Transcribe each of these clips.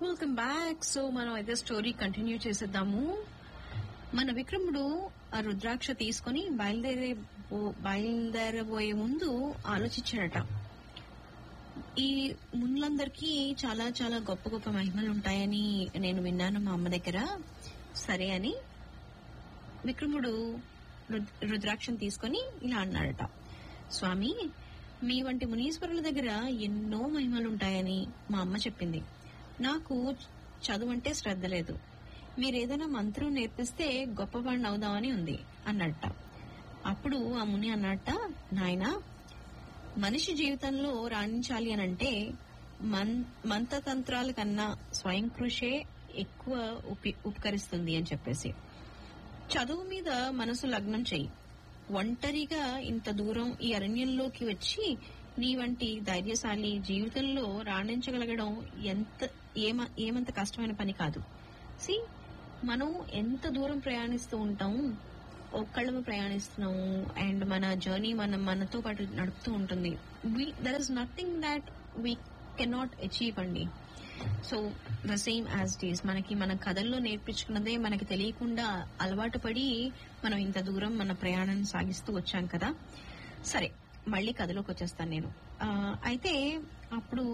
Welcome back. So మనం అయితే story continue చేసేద్దాము. మన విక్రముడు ఆ రుద్రాక్ష తీసుకుని బయలుదేరబోయే ముందు ఆలోచించాడట. ఈ మునులందరికీ చాలా చాలా గొప్ప గొప్ప మహిమలు ఉంటాయని నేను విన్నాను మా అమ్మ దగ్గర. సరే అని విక్రముడు రుద్రాక్షను తీసుకుని ఇలా అన్నాడట, స్వామి, మీ వంటి మునీశ్వరుల దగ్గర ఎన్నో మహిమలుంటాయని మా అమ్మ చెప్పింది. నాకు చదువు అంటే శ్రద్ధ లేదు. మీరేదైనా మంత్రం నేర్పిస్తే గొప్పవాడిని అవుదామని ఉంది అన్నట్ట. అప్పుడు ఆ ముని అన్నట్ట, నాయనా, మనిషి జీవితంలో రాణించాలి అనంటే మంత్రతంత్రాల కన్నా స్వయం కృషే ఎక్కువ ఉపకరిస్తుంది అని చెప్పేసి, చదువు మీద మనసు లగ్నం చెయ్యి. ఒంటరిగా ఇంత దూరం ఈ అరణ్యంలోకి వచ్చి నీ వంటి ధైర్యశాలి జీవితంలో రాణించగలగడం ఏమంత కష్టమైన పని కాదు. సి, మనం ఎంత దూరం ప్రయాణిస్తూ ఉంటాము, ఒక్కళ్ళము ప్రయాణిస్తున్నాము, అండ్ మన జర్నీ మనతో పాటు నడుపుతూ ఉంటుంది. There is nothing that we cannot achieve అండి. So the same as it is, మనకి మన కథల్లో నేర్పించుకున్నదే మనకి తెలియకుండా అలవాటు పడి మనం ఇంత దూరం మన ప్రయాణాన్ని సాగిస్తూ వచ్చాం కదా. సరే, మళ్ళీ కథలోకి వచ్చేస్తాను నేను. అయితే అప్పుడు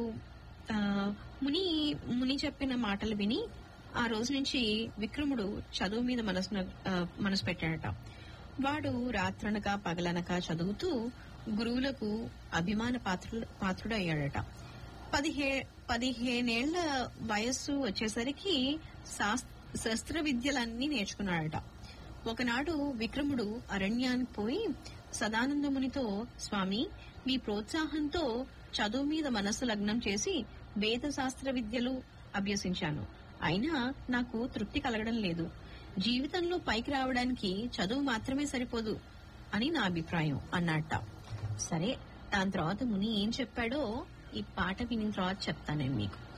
ముని చెప్పిన మాటలు విని ఆ రోజు నుంచి విక్రముడు చదువు మీద మనసు పెట్టాడట. వాడు రాత్రనక పగలనక చదువుతూ గురువులకు అభిమాన పాత్రుడు అయ్యాడట. 15 వయస్సు వచ్చేసరికి శస్త్ర విద్యలన్నీ నేర్చుకున్నాడట. ఒకనాడు విక్రముడు అరణ్యానికి పోయి సదానందమునితో, స్వామి, మీ ప్రోత్సాహంతో చదువు మీద మనస్సు లగ్నం చేసి వేద శాస్త్ర విద్యలు అభ్యసించాను. అయినా నాకు తృప్తి కలగడం లేదు. జీవితంలో పైకి రావడానికి చదువు మాత్రమే సరిపోదు అని నా అభిప్రాయం అన్నట్ట. సరే, దాని తర్వాత ముని ఏం చెప్పాడో ఈ పాట విని తర్వాత చెప్తాను నేను మీకు.